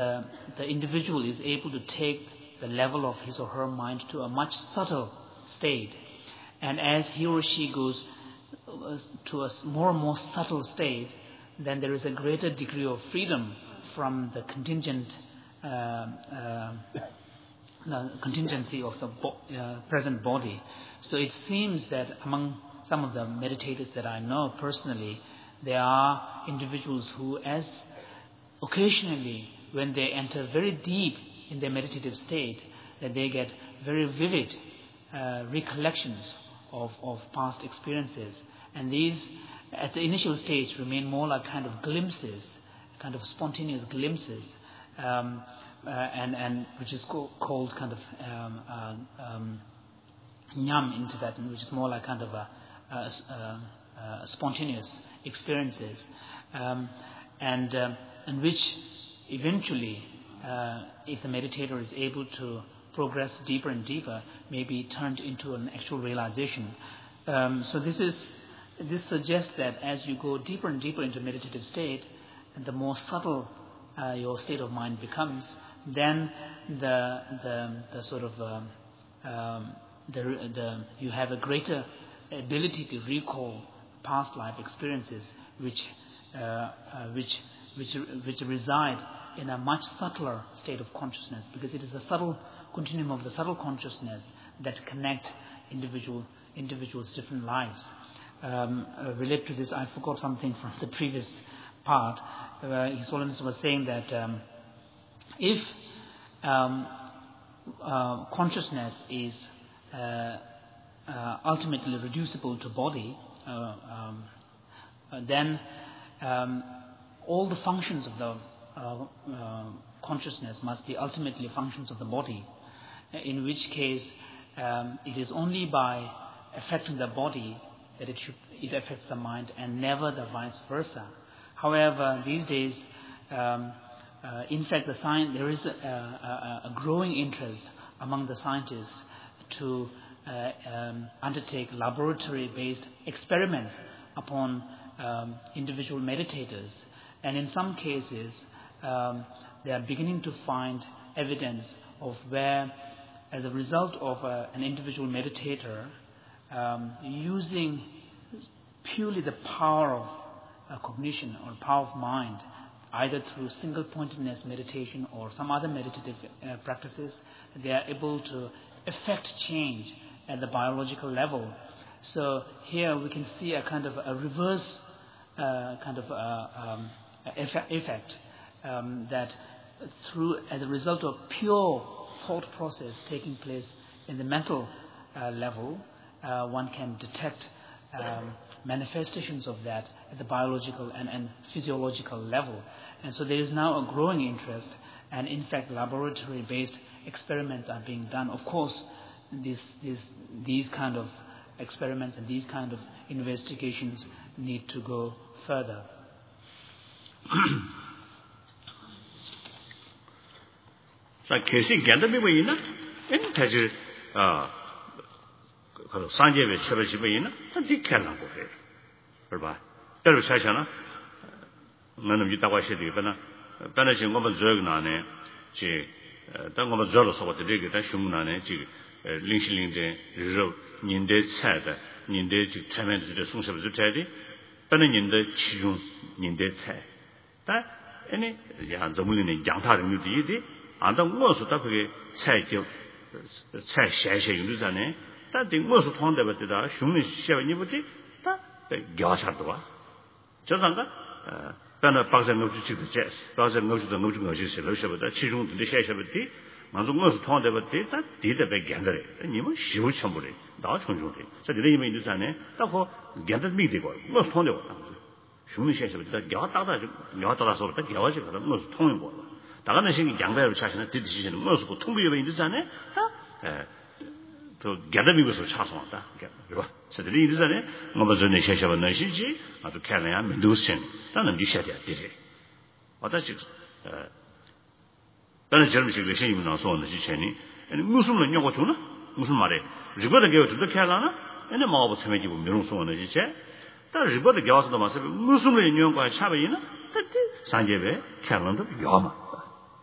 the individual is able to take the level of his or her mind to a much subtle state. And as he or she goes to a more and more subtle state, then there is a greater degree of freedom from the contingency of the present body. So it seems that among some of the meditators that I know personally, there are individuals who, as occasionally when they enter very deep in their meditative state, that they get very vivid recollections of past experiences. And these, at the initial stage, remain more like kind of glimpses, kind of spontaneous glimpses, and which is called kind of nyam into that, which is more like kind of a spontaneous experiences, and which eventually, if the meditator is able to progress deeper and deeper, may be turned into an actual realization. So this suggests that as you go deeper and deeper into meditative state, and the more subtle your state of mind becomes, then the sort of you have a greater ability to recall past life experiences, which reside in a much subtler state of consciousness, because it is the subtle continuum of the subtle consciousness that connect individuals' different lives. Relate to this, I forgot something from the previous part. His Holiness was saying that if consciousness is ultimately reducible to body, then all the functions of the consciousness must be ultimately functions of the body, in which case it is only by affecting the body that it affects the mind, and never the vice versa. However, these days, in fact, there is a growing interest among the scientists to undertake laboratory-based experiments upon individual meditators. And in some cases, they are beginning to find evidence of where, as a result of an individual meditator using purely the power of cognition or power of mind, either through single-pointedness meditation or some other meditative practices, they are able to effect change at the biological level. So here we can see a kind of a reverse effect that as a result of pure thought process taking place in the mental level, one can detect manifestations of that at the biological and physiological level. And so there is now a growing interest, and in fact laboratory-based experiments are being done. Of course, these kind of experiments and these kind of investigations need to go further. 산재에 처벌지면이나 디 켈라고 해. 그봐. 때로 차잖아. 나는 이따가 하셔야 되겠구나. 다른 지금 뭐만 저거나네. 지 당고만 저러서 어떻게 되게 shum나네. 지 링실링데 저 님데 차다. 님데 지 타면도 송섭을 줘야지. 다른 님데 치중 님데 차. 다 아니 야 저물리는 양타를 누디디. 안다 뭐서 다 그게 차죠. 차 샤샤 유르잖아요. 다들 무엇을 통한다버티다 흉내 시험이부터 다 겨샤도와 저상가 다나 박사 노주치도 제 박사 노주도 노주가지서 러셔보다 치중도 샤샤버티 만족 무엇을 통한다버티 다 디데베 견더래 니뭐 시우 첨부래 나 총중돼 저 내가 이미 인도산에 딱고 견더 미되고 뭐 통되고 흉내 샤샤버티 겨다다서 다 겨와지 그러 무엇을 통해 거 다가는 신이 양배로 차시는 디디시는 무엇을 통비에 인도산에 다 또 겨다비고서 차서왔다. 그봐. 저들이 이르잖아요. 뭐 전에 샤샤번 나시지. 아주 캐나야 민두신. 나는 니샤야 되지. 어다지 나는 저름식의 신임을 나서는 지체니. 아니 무슨 녀고 주나? 무슨 말에? 리버더 겨도 캐라나? 아니 마법 세매지고 명송하는 지체. 다 리버더 겨서도 마서 무슨 녀고 차베이나? 산제베 캐란도 요마.